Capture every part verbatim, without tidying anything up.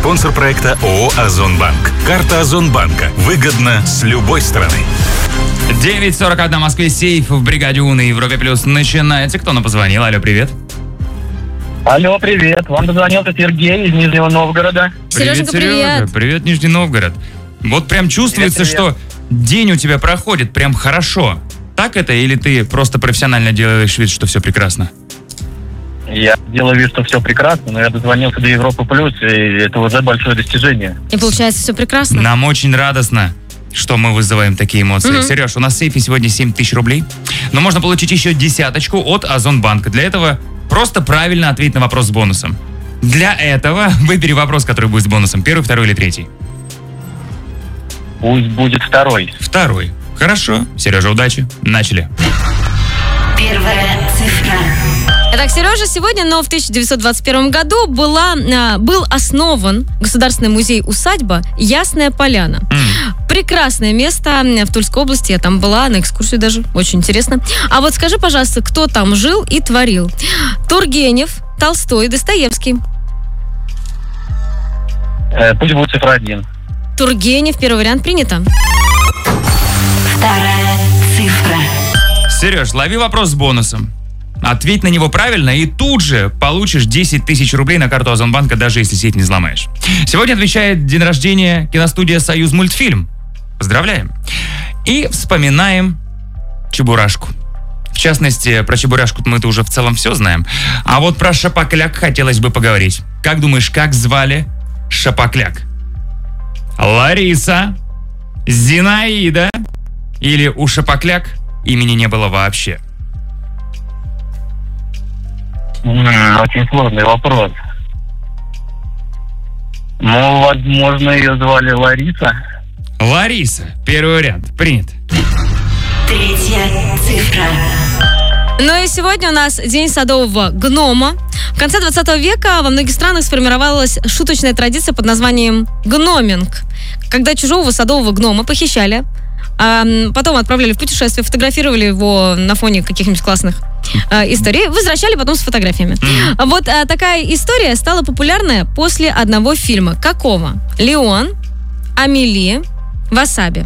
Спонсор проекта ООО «Озонбанк». Карта Озонбанка. Выгодно с любой стороны. девять сорок один в Москве. Сейф в бригаде У на Европе Плюс начинается. Кто нам позвонил? Алло, привет. Алло, привет. Вам дозвонился Сергей из Нижнего Новгорода. Привет, Сереженька, Сережа. привет. Привет, Нижний Новгород. Вот прям чувствуется, Привет, привет. что день у тебя проходит прям хорошо. Так это или ты просто профессионально делаешь вид, что все прекрасно? Я делаю вид, что все прекрасно, но я дозвонился до Европы Плюс, и это уже большое достижение. И получается все прекрасно. Нам очень радостно, что мы вызываем такие эмоции. Мгм. Сереж, у нас в сейфе сегодня семь тысяч рублей, но можно получить еще десяточку от Озонбанка. Для этого просто правильно ответь на вопрос с бонусом. Для этого выбери вопрос, который будет с бонусом. Первый, второй или третий? Пусть будет второй. Второй. Хорошо. Сережа, удачи. Начали. Первая цифра. Итак, Сережа, сегодня, но в тысяча девятьсот двадцать первом году была, а, был основан Государственный музей-усадьба «Ясная Поляна». Прекрасное место в Тульской области. Я там была на экскурсии даже. Очень интересно. А вот скажи, пожалуйста, кто там жил и творил? Тургенев, Толстой, Достоевский. Э, пусть будет цифра один. Тургенев, первый вариант принято. Вторая цифра. Сереж, лови вопрос с бонусом. Ответь на него правильно, и тут же получишь десять тысяч рублей на карту Озонбанка, даже если сеть не взломаешь. Сегодня отвечает день рождения киностудия «Союз мультфильм». Поздравляем. И вспоминаем Чебурашку. В частности, про Чебурашку мы-то уже в целом все знаем. А вот про Шапокляк хотелось бы поговорить. Как думаешь, как звали Шапокляк? Лариса? Зинаида? Или у Шапокляк имени не было вообще? М, Очень сложный вопрос. Ну, возможно, ее звали Лариса. Лариса. Первый вариант. Принят. Третья цифра. Ну и сегодня у нас День садового гнома. В конце двадцатого века во многих странах сформировалась шуточная традиция под названием гноминг, когда чужого садового гнома похищали, а потом отправляли в путешествие, фотографировали его на фоне каких-нибудь классных э, историй, возвращали потом с фотографиями. Mm-hmm. Вот э, такая история стала популярная после одного фильма. Какого? Леон, Амели, Васаби.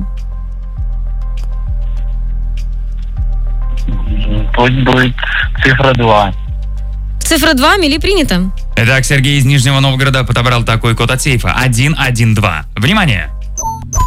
М, Пусть будет цифра два. Цифра два, Амели принята. Итак, Сергей из Нижнего Новгорода подобрал такой код от сейфа. один один два. Внимание!